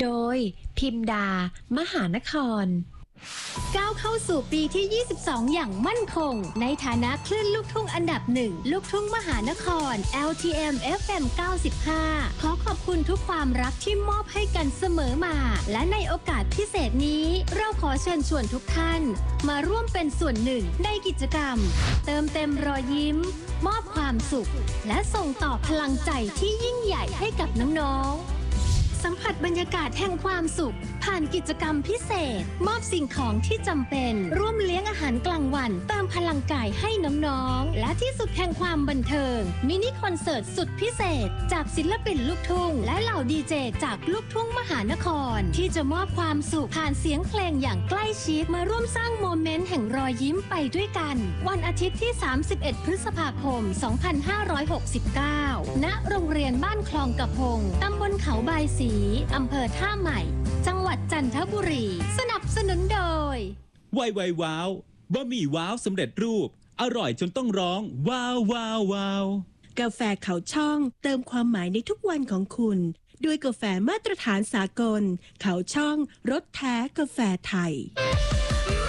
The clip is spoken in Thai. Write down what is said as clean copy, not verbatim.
โดยพิมดามหานครก้าวเข้าสู่ปีที่ 22 อย่างมั่นคงในฐานะคลื่นลูกทุ่งอันดับหนึ่งลูกทุ่งมหานคร LTM FM 95 ขอขอบคุณทุกความรักที่มอบให้กันเสมอมาและในโอกาสพิเศษนี้เราขอเชิญชวนทุกท่านมาร่วมเป็นส่วนหนึ่งในกิจกรรมเติมเต็มรอยยิ้มมอบความสุขและส่งต่อพลังใจที่ยิ่งใหญ่ให้กับน้องๆสัมผัสบรรยากาศแห่งความสุขผ่านกิจกรรมพิเศษมอบสิ่งของที่จำเป็นร่วมเลี้ยงอาหารกลางวันเติมพลังกายให้น้องๆและที่สุดแห่งความบันเทิงมินิคอนเสิร์ตสุดพิเศษจากศิลปินลูกทุ่งและเหล่าดีเจจากลูกทุ่งมหานครที่จะมอบความสุขผ่านเสียงเพลงอย่างใกล้ชิดมาร่วมสร้างโมเมนต์แห่งรอยยิ้มไปด้วยกันวันอาทิตย์ที่ 31 พฤษภาคม 2569 ณ โรงเรียนบ้านคลองกระพงตำบลเขาบายศรีอำเภอท่าใหม่จังหวัดจันทบุรีสนับสนุนโดยไวว้าวบะหมี่ว้าวสำเร็จรูปอร่อยจนต้องร้องว้าวว้าวว้าวกาแฟเขาช่องเติมความหมายในทุกวันของคุณด้วยกาแฟมาตรฐานสากลเขาช่องรสแท้กาแฟไทย